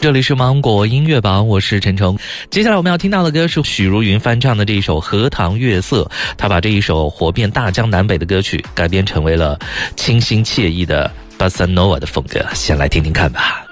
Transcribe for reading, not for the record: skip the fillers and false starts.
这里是芒果音乐榜，我是陈诚。接下来我们要听到的歌是许茹芸翻唱的这一首《荷塘月色》，她把这一首火遍大江南北的歌曲改编成为了清新惬意的 Bossa Nova 的风格，先来听听看吧。